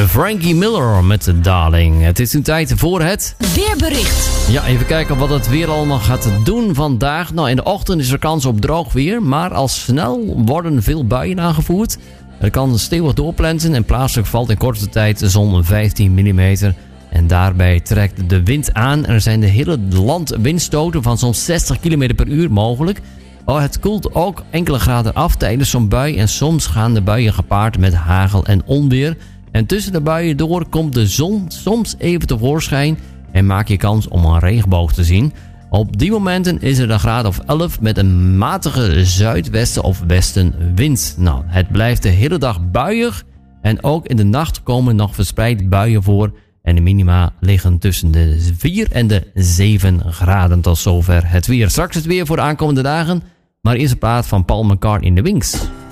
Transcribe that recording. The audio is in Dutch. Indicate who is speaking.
Speaker 1: Frankie Miller met Darling. Het is nu tijd voor het
Speaker 2: weerbericht.
Speaker 1: Ja, even kijken wat het weer allemaal gaat doen vandaag. Nou, in de ochtend is er kans op droog weer, maar al snel worden veel buien aangevoerd. Er kan stevig doorplensen en plaatselijk valt in korte tijd zo'n 15 mm. En daarbij trekt de wind aan. Er zijn de hele land windstoten van zo'n 60 km per uur mogelijk. Het koelt ook enkele graden af tijdens zo'n bui en soms gaan de buien gepaard met hagel en onweer. En tussen de buien door komt de zon soms even tevoorschijn en maak je kans om een regenboog te zien. Op die momenten is er een graad of 11 met een matige zuidwesten of westenwind. Nou, het blijft de hele dag buiig en ook in de nacht komen nog verspreid buien voor. En de minima liggen tussen de 4 en de 7 graden. Tot zover het weer. Straks het weer voor de aankomende dagen. Maar eerst een plaat van Paul McCartney in de Wings.